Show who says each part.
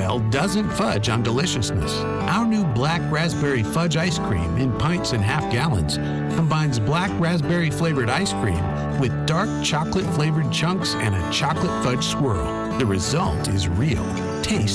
Speaker 1: style doesn't fudge on deliciousness. Our new black raspberry fudge ice cream in pints and half gallons combines black raspberry flavored ice cream with dark chocolate flavored chunks and a chocolate fudge swirl. The result is real. Taste